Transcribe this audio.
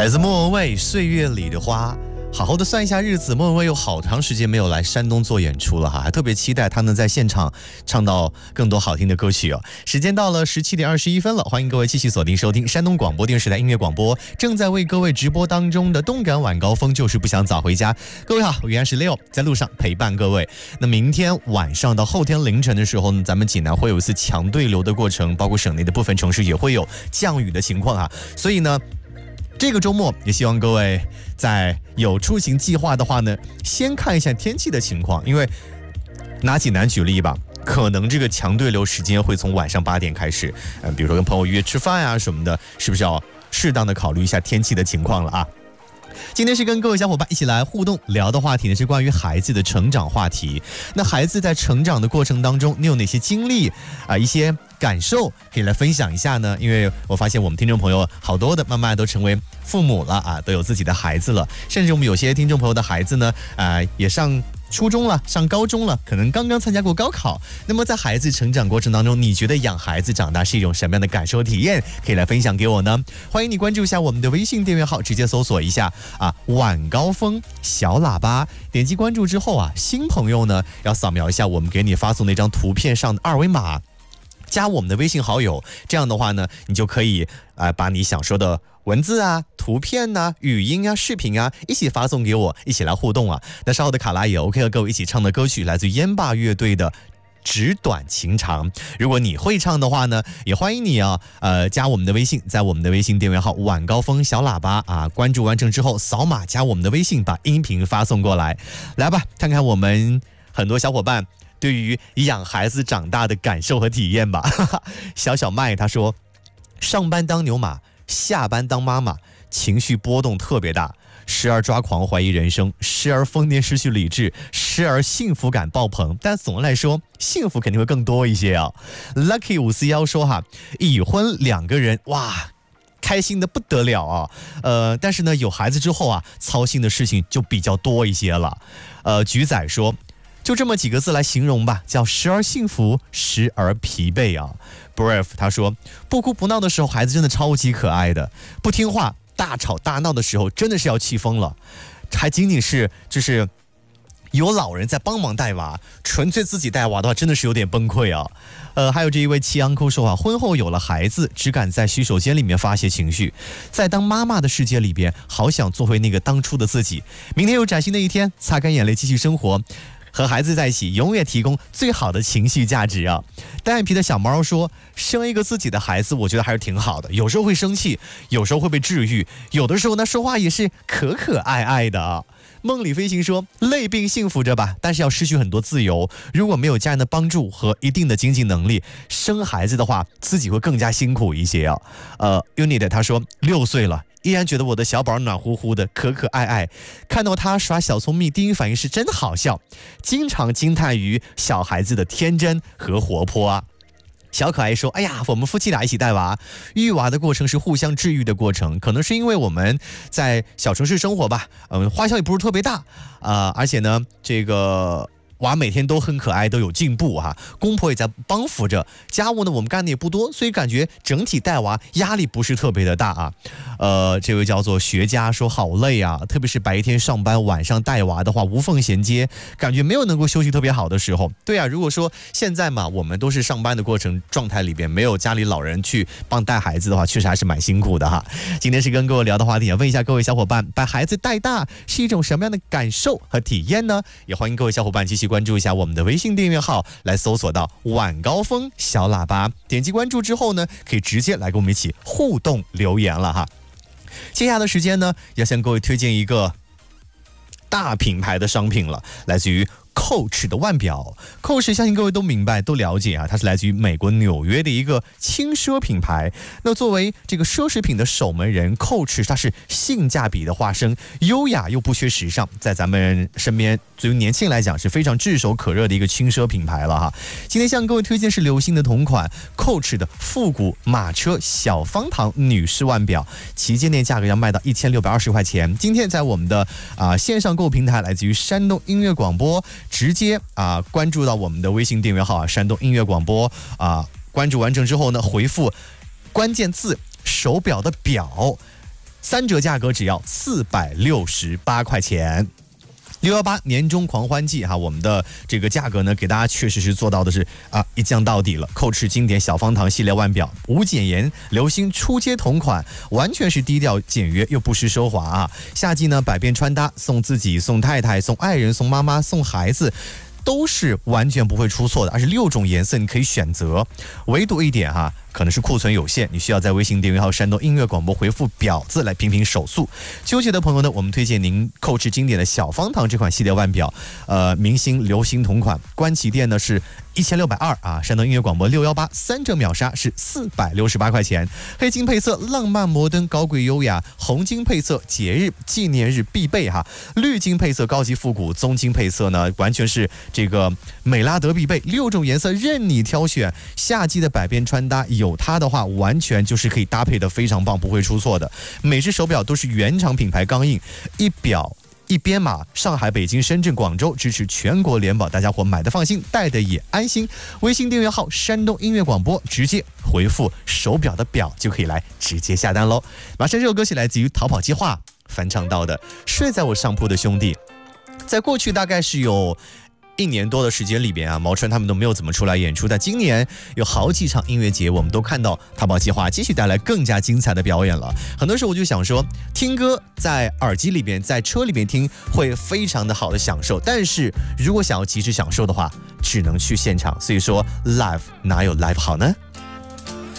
来自莫文蔚《岁月里的花》。好好的算一下日子，莫文蔚有好长时间没有来山东做演出了哈，还特别期待他能在现场唱到更多好听的歌曲哦。时间到了17点21分了，欢迎各位继续锁定收听山东广播电视台音乐广播，正在为各位直播当中的动感晚高峰就是不想早回家。各位好，我依然是 Leo， 在路上陪伴各位。那明天晚上到后天凌晨的时候呢，咱们济南会有一次强对流的过程，包括省内的部分城市也会有降雨的情况啊，所以呢这个周末也希望各位在有出行计划的话呢，先看一下天气的情况，因为拿济南举例吧，可能这个强对流时间会从晚上8点开始，比如说跟朋友约吃饭啊什么的，是不是要适当的考虑一下天气的情况了啊？今天是跟各位小伙伴一起来互动聊的话题呢，是关于孩子的成长话题。那孩子在成长的过程当中，你有哪些经历一些感受可以来分享一下呢？因为我发现我们听众朋友好多的慢慢都成为父母了啊，都有自己的孩子了，甚至我们有些听众朋友的孩子呢，也上初中了，上高中了，可能刚刚参加过高考。那么在孩子成长过程当中，你觉得养孩子长大是一种什么样的感受体验？可以来分享给我呢？欢迎你关注一下我们的微信订阅号，直接搜索一下晚高峰小喇叭，点击关注之后新朋友呢要扫描一下我们给你发送那张图片上的二维码，加我们的微信好友，这样的话呢，你就可以把你想说的文字图片语音视频一起发送给我，一起来互动那稍后的卡拉也 OK 和各位一起唱的歌曲来自烟霸乐队的纸短情长。如果你会唱的话呢，也欢迎你加我们的微信，在我们的微信订阅号晚高峰小喇叭关注完成之后扫码加我们的微信，把音频发送过来。来吧，看看我们很多小伙伴对于养孩子长大的感受和体验吧。小麦他说，上班当牛马，下班当妈妈，情绪波动特别大，时而抓狂怀疑人生，时而疯癫失去理智，时而幸福感爆棚，但总的来说幸福肯定会更多一些Lucky 541说已婚2个人开心的不得了但是呢有孩子之后操心的事情就比较多一些了。菊仔说，就这么几个字来形容吧，叫时而幸福，时而疲惫Brave 他说，不哭不闹的时候孩子真的超级可爱的，不听话大吵大闹的时候真的是要气疯了，还仅仅是就是有老人在帮忙带娃，纯粹自己带娃的话真的是有点崩溃还有这一位七昂扣说婚后有了孩子，只敢在洗手间里面发泄情绪，在当妈妈的世界里边好想做回那个当初的自己，明天有崭新的一天，擦干眼泪继续生活，和孩子在一起永远提供最好的情绪价值单眼皮的小猫说，生一个自己的孩子我觉得还是挺好的，有时候会生气，有时候会被治愈，有的时候呢说话也是可可爱爱的梦里飞行说，累并幸福着吧，但是要失去很多自由，如果没有家人的帮助和一定的经济能力，生孩子的话自己会更加辛苦一些Unit 他说6岁了，依然觉得我的小宝暖乎乎的，可可爱爱，看到他耍小聪明第一反应是真的好笑，经常惊叹于小孩子的天真和活泼小可爱说，哎呀，我们夫妻俩一起带娃，育娃的过程是互相治愈的过程，可能是因为我们在小城市生活吧，花销也不是特别大而且呢这个娃每天都很可爱，都有进步公婆也在帮扶着，家务呢我们干的也不多，所以感觉整体带娃压力不是特别的大这位叫做学家说，好累特别是白天上班晚上带娃的话无缝衔接，感觉没有能够休息特别好的时候。对如果说现在嘛我们都是上班的过程状态里边，没有家里老人去帮带孩子的话，确实还是蛮辛苦的今天是跟各位聊的话题，问一下各位小伙伴，把孩子带大是一种什么样的感受和体验呢？也欢迎各位小伙伴继续关注一下我们的微信订阅号，来搜索到晚高峰小喇叭，点击关注之后呢，可以直接来跟我们一起互动留言了接下来的时间呢，要向各位推荐一个大品牌的商品了，来自于Coach 的腕表。Coach 相信各位都明白都了解它是来自于美国纽约的一个轻奢品牌。那作为这个奢侈品的守门人， Coach 它是性价比的化身，优雅又不缺时尚，在咱们身边对于年轻人来讲是非常炙手可热的一个轻奢品牌了今天向各位推荐是流行的同款 Coach 的复古马车小方糖女士腕表，旗舰店价格要卖到1620块钱。今天在我们的线上购物平台来自于山东音乐广播，直接关注到我们的微信订阅号山东音乐广播关注完成之后呢，回复关键字手表的表 3折价格只要468块钱。618年终狂欢季哈，我们的这个价格呢，给大家确实是做到的是一降到底了。蔻驰经典小方糖系列腕表，无检研，流行初阶同款，完全是低调简约又不失奢华啊。夏季呢，百变穿搭，送自己、送太太、送爱人、送妈妈、送孩子。都是完全不会出错的，而且6种颜色你可以选择，唯独一点哈，可能是库存有限，你需要在微信订阅号山东音乐广播回复表字来拼手速。纠结的朋友呢，我们推荐您蔻驰经典的小方糖这款系列腕表，明星流行同款，官旗店呢是1620啊，山东音乐广播618，3折秒杀是468块钱。黑金配色浪漫摩登高贵优雅，红金配色节日纪念日必备哈，绿金配色高级复古，棕金配色呢完全是这个美拉德必备，6种颜色任你挑选。夏季的百变穿搭有它的话，完全就是可以搭配的非常棒，不会出错的。每只手表都是原厂品牌钢印，一表一编码，上海、北京、深圳、广州支持全国联保，大家伙买的放心，戴的也安心。微信订阅号山东音乐广播，直接回复手表的表就可以来直接下单喽。马上这首歌曲来自于逃跑计划翻唱到的《睡在我上铺的兄弟》。在过去大概是有1年多的时间里边啊，毛川他们都没有怎么出来演出，但今年有好几场音乐节，我们都看到逃跑计划继续带来更加精彩的表演了。很多时候我就想说，听歌在耳机里边，在车里边听会非常的好的享受，但是如果想要及时享受的话，只能去现场。所以说 live 哪有 live 好呢？